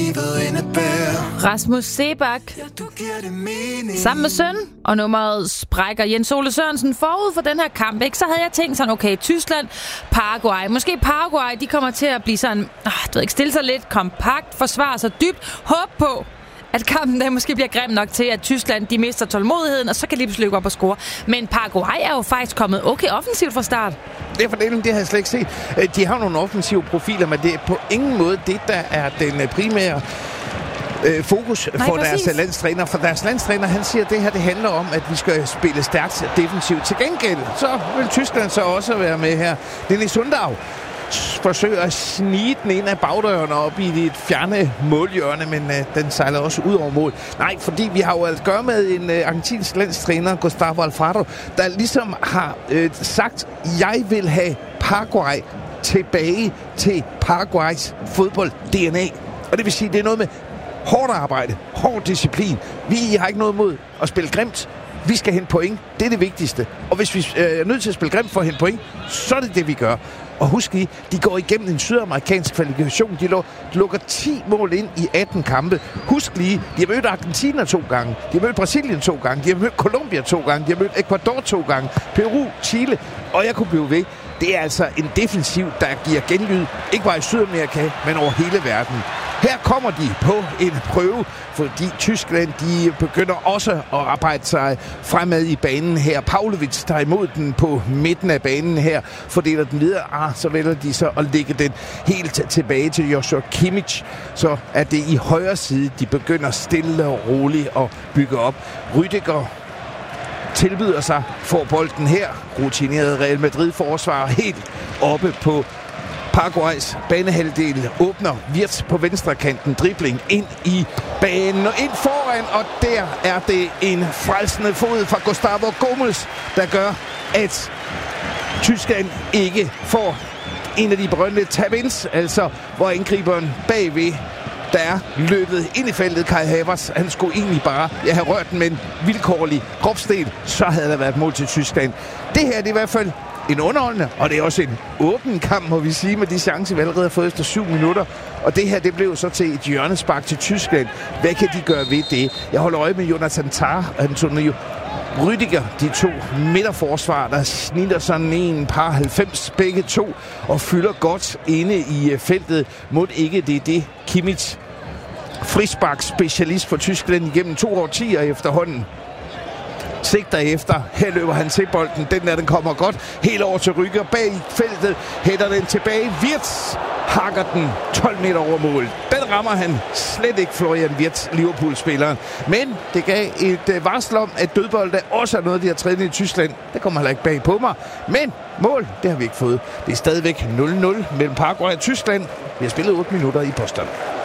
livet indebærer. Rasmus Seebach sammen med søn, og nummeret sprækker Jens Ole Sørensen forud for den her kamp, ikke? Så havde jeg tænkt sådan, okay, Tyskland, Paraguay. Måske Paraguay, de kommer til at blive sådan, stille sig lidt kompakt, forsvare sig dybt, håb på, at kampen der måske bliver grim nok til, at Tyskland de mister tålmodigheden, og så kan de pludselig gå op og score. Men Paraguay er jo faktisk kommet okay offensivt fra start. Det er fordelen, det har jeg slet ikke set. De har nogle offensive profiler, men det er på ingen måde det, der er den primære fokus for deres landstræner. For deres landstræner, han siger, at det her det handler om, at vi skal spille stærkt defensivt. Til gengæld, så vil Tyskland så også være med her. Dennis Sundau forsøger at snige den ind af bagdøren op i det fjerne målhjørne, men den sejler også ud over mål. Nej, fordi vi har jo at gøre med en argentinsk landstræner, Gustavo Alfaro, der ligesom har sagt, jeg vil have Paraguay tilbage til Paraguays fodbold-DNA. Og det vil sige, det er noget med hårdt arbejde, hård disciplin. Vi har ikke noget mod at spille grimt. Vi skal hente point. Det er det vigtigste. Og hvis vi er nødt til at spille grimt for at hente point, så er det det, vi gør. Og husk lige, de går igennem en sydamerikansk kvalifikation. De lukker 10 mål ind i 18 kampe. Husk lige, de har mødt Argentina 2 gange. De har mødt Brasilien 2 gange. De har mødt Colombia 2 gange. De har mødt Ecuador 2 gange. Peru, Chile. Og jeg kunne blive ved. Det er altså en defensiv, der giver genlyd. Ikke bare i Sydamerika, men over hele verden. Her kommer de på en prøve, fordi Tyskland de begynder også at arbejde sig fremad i banen her. Pavlovic tager imod den på midten af banen her, fordeler den videre. Så vælger de så at lægge den helt tilbage til Joshua Kimmich. Så er det i højre side, de begynder stille og roligt at bygge op. Rüdiger tilbyder sig for bolden her. Rutineret Real Madrid-forsvar helt oppe på Paraguays banehalvdel. Åbner Wirtz på venstre kanten. Dribling ind i banen og ind foran. Og der er det en frelsende fod fra Gustavo Gomes, der gør, at Tyskland ikke får en af de berømte tap-ins. Altså, hvor angriberen bagved, der er løbet ind i feltet, Kai Havertz. Han skulle egentlig bare have rørt den med en vilkårlig kropsdel. Så havde der været mål til Tyskland. Det her det er i hvert fald en underholdende, og det er også en åben kamp, må vi sige, med de chancer, vi allerede har fået efter 7 minutter. Og det her, det blev så til et hjørnespark til Tyskland. Hvad kan de gøre ved det? Jeg holder øje med Jonathan Tah og Antonio Rüdiger, de to midterforsvar, der snitter sådan en par 90 begge to, og fylder godt inde i feltet. Mod ikke det Kimmich, frispark-specialist for Tyskland igennem 2 årtier efterhånden, sigter efter. Her løber han til bolden. Den kommer godt helt over til Rüdiger bag i feltet. Hætter den tilbage. Wirtz hakker den 12 meter over mål. Den rammer han slet ikke, Florian Wirtz, Liverpool-spilleren. Men det gav et varsel om, at dødbold også er noget, de har trænet i Tyskland. Det kommer heller ikke bag på mig. Men mål, det har vi ikke fået. Det er stadigvæk 0-0 mellem Paraguay og Tyskland. Vi har spillet 8 minutter i Boston.